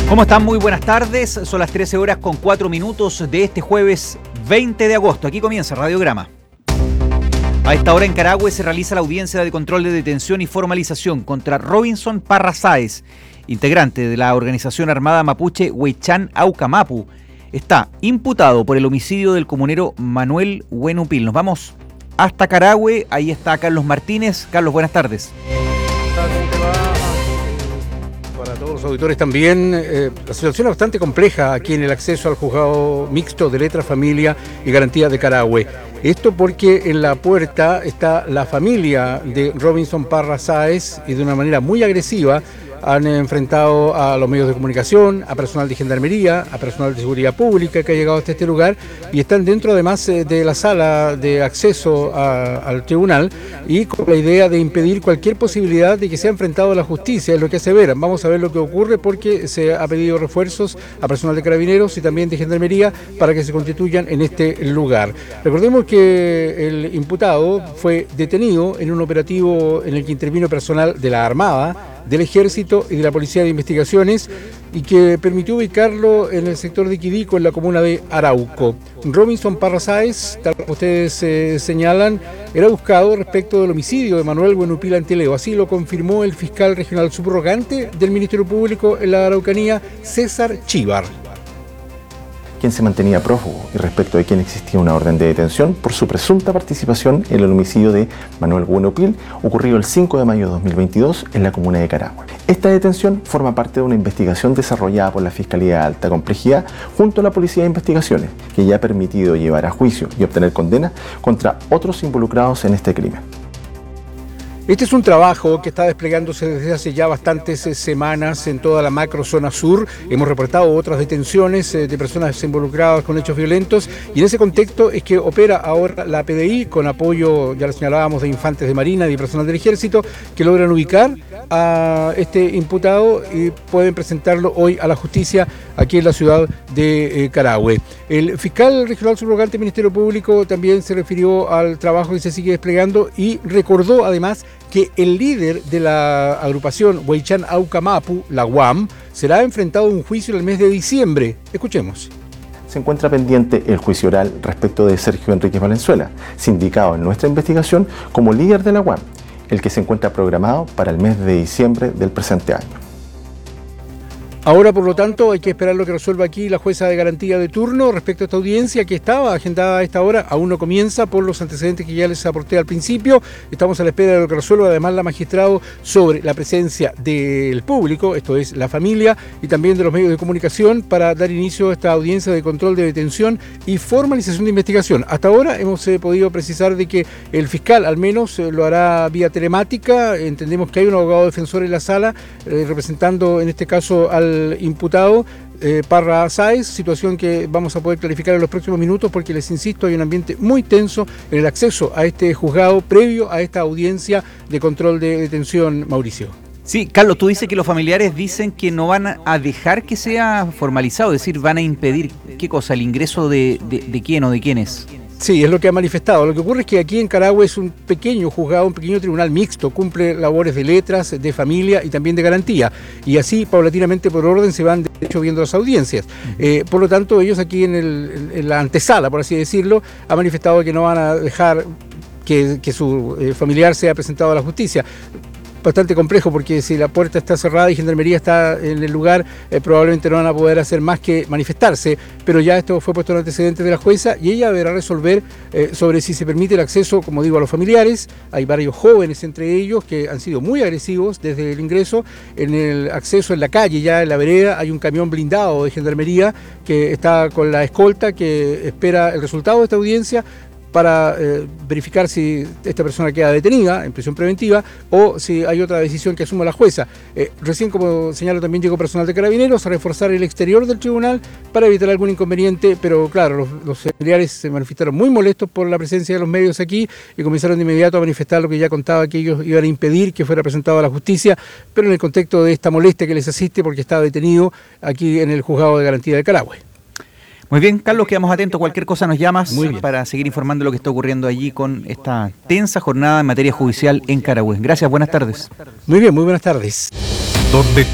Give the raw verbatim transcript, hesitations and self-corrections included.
¿Cómo están? Muy buenas tardes. Son las trece horas con cuatro minutos de este jueves veinte de agosto. Aquí comienza Radiograma. A esta hora en Carahue se realiza la audiencia de control de detención y formalización contra Robinson Parra Sáez, integrante de la organización armada mapuche Huaychán Aucamapu. Está imputado por el homicidio del comunero Manuel Huenupil. Nos vamos hasta Carahue. Ahí está Carlos Martínez. Carlos, buenas tardes. Para todos los auditores también, eh, la situación es bastante compleja aquí en el acceso al juzgado mixto de letra, familia y garantía de Carahue. Esto porque en la puerta está la familia de Robinson Parra Sáez y de una manera muy agresiva han enfrentado a los medios de comunicación, a personal de gendarmería, a personal de seguridad pública que ha llegado hasta este lugar y están dentro además de la sala de acceso a, al tribunal y con la idea de impedir cualquier posibilidad de que sea enfrentado a la justicia, es lo que aseveran. Vamos a ver lo que ocurre porque se ha pedido refuerzos a personal de carabineros y también de gendarmería para que se constituyan en este lugar. Recordemos que el imputado fue detenido en un operativo en el que intervino personal de la Armada, del Ejército y de la Policía de Investigaciones y que permitió ubicarlo en el sector de Quidico, en la comuna de Arauco. Robinson Parra Sáez, tal como ustedes eh, señalan, era buscado respecto del homicidio de Manuel Huenupil Antileo. Así lo confirmó el fiscal regional subrogante del Ministerio Público en la Araucanía, César Chívar, quien se mantenía prófugo y respecto de quien existía una orden de detención por su presunta participación en el homicidio de Manuel Huenupil ocurrido el cinco de mayo de dos mil veintidós en la comuna de Carahue. Esta detención forma parte de una investigación desarrollada por la Fiscalía de Alta Complejidad junto a la Policía de Investigaciones, que ya ha permitido llevar a juicio y obtener condena contra otros involucrados en este crimen. Este es un trabajo que está desplegándose desde hace ya bastantes eh, semanas en toda la macro zona sur. Hemos reportado otras detenciones eh, de personas involucradas con hechos violentos y en ese contexto es que opera ahora la P D I con apoyo, ya lo señalábamos, de infantes de Marina y de personal del Ejército que logran ubicar a este imputado y pueden presentarlo hoy a la justicia aquí en la ciudad de eh, Carahue. El fiscal regional subrogante del Ministerio Público también se refirió al trabajo que se sigue desplegando y recordó además que el líder de la agrupación Huaychán Aucamapu, la U A M, será enfrentado a un juicio en el mes de diciembre. Escuchemos. Se encuentra pendiente el juicio oral respecto de Sergio Enríquez Valenzuela, sindicado en nuestra investigación como líder de la U A M, el que se encuentra programado para el mes de diciembre del presente año. Ahora, por lo tanto, hay que esperar lo que resuelva aquí la jueza de garantía de turno respecto a esta audiencia que estaba agendada a esta hora. Aún no comienza por los antecedentes que ya les aporté al principio. Estamos a la espera de lo que resuelva además la magistrado sobre la presencia del público, esto es la familia, y también de los medios de comunicación para dar inicio a esta audiencia de control de detención y formalización de investigación. Hasta ahora hemos eh, podido precisar de que el fiscal al menos eh, lo hará vía telemática. Entendemos que hay un abogado defensor en la sala eh, representando en este caso al imputado eh, Parra Sáez, situación que vamos a poder clarificar en los próximos minutos porque les insisto, hay un ambiente muy tenso en el acceso a este juzgado previo a esta audiencia de control de detención, Mauricio. Sí, Carlos, tú dices que los familiares dicen que no van a dejar que sea formalizado, es decir, van a impedir, ¿qué cosa? ¿El ingreso de, de, de quién o de quiénes? Sí, es lo que ha manifestado. Lo que ocurre es que aquí en Carahue es un pequeño juzgado, un pequeño tribunal mixto, cumple labores de letras, de familia y también de garantía. Y así, paulatinamente, por orden, se van de hecho viendo las audiencias. Uh-huh. Eh, por lo tanto, ellos aquí en, el, en la antesala, por así decirlo, han manifestado que no van a dejar que, que su eh, familiar sea presentado a la justicia. Bastante complejo porque si la puerta está cerrada y Gendarmería está en el lugar, eh, probablemente no van a poder hacer más que manifestarse, pero ya esto fue puesto en antecedentes de la jueza y ella deberá resolver eh, sobre si se permite el acceso, como digo, a los familiares. Hay varios jóvenes entre ellos que han sido muy agresivos desde el ingreso. En el acceso en la calle, ya en la vereda, hay un camión blindado de Gendarmería que está con la escolta que espera el resultado de esta audiencia para eh, verificar si esta persona queda detenida en prisión preventiva o si hay otra decisión que asuma la jueza. Eh, recién, como señalo, también llegó personal de carabineros a reforzar el exterior del tribunal para evitar algún inconveniente, pero claro, los, los familiares se manifestaron muy molestos por la presencia de los medios aquí y comenzaron de inmediato a manifestar lo que ya contaba, que ellos iban a impedir que fuera presentado a la justicia, pero en el contexto de esta molestia que les asiste porque está detenido aquí en el juzgado de garantía de Carahue. Muy bien, Carlos, quedamos atentos. Cualquier cosa nos llamas para seguir informando lo que está ocurriendo allí con esta tensa jornada en materia judicial en Carahue. Gracias, buenas tardes. Muy bien, muy buenas tardes. Donde